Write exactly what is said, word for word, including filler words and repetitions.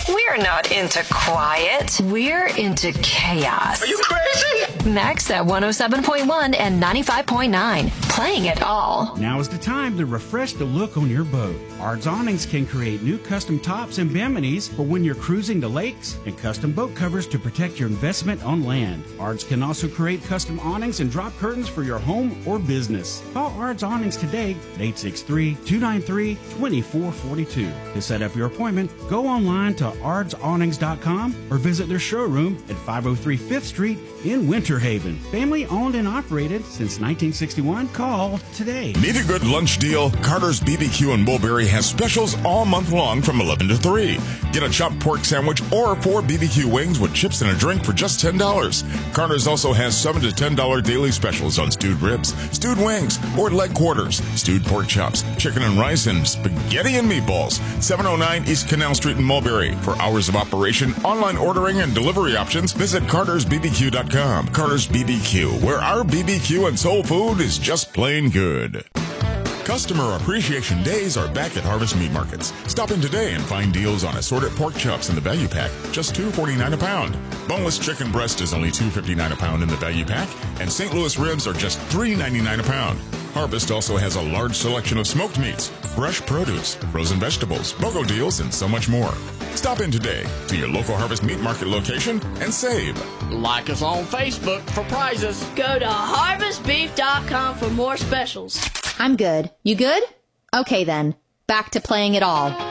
We're not into quiet. We're into chaos. Are you crazy? Max at one oh seven point one and ninety-five point nine. Playing it all. Now is the time to refresh the look on your boat. Ard's Awnings can create new custom tops and biminis for when you're cruising the lakes and custom boat covers to protect your investment on land. Ard's can also create custom awnings and drop curtains for your home or business. Call Ard's Awnings today at eight six three, two nine three, two four four two. To set up your appointment, go online to ards awnings dot com or visit their showroom at five oh three Fifth Street in Winter Haven. Family owned and operated since nineteen sixty-one. Call today. Need a good lunch deal? Carter's B B Q in Mulberry has specials all month long from eleven to three. Get a chopped pork sandwich or four B B Q wings with chips and a drink for just ten dollars. Carter's also has seven to ten dollars daily specials on stewed ribs, stewed wings, or leg quarters, stewed pork chops, chicken and rice, and spaghetti and meatballs. seven oh nine East Canal Street in Mulberry. For hours of operation, online ordering, and delivery options, visit carters b b q dot com. Carter's B B Q, where our B B Q and soul food is just plain good. Customer Appreciation Days are back at Harvest Meat Markets. Stop in today and find deals on assorted pork chops in the value pack, just two forty-nine a pound. Boneless chicken breast is only two fifty-nine a pound in the value pack, and Saint Louis ribs are just three ninety-nine a pound. Harvest also has a large selection of smoked meats, fresh produce, frozen vegetables, BOGO deals, and so much more. Stop in today to your local Harvest Meat Market location and save. Like us on Facebook for prizes. Go to harvest beef dot com for more specials. I'm good. You good? Okay then. Back to playing it all.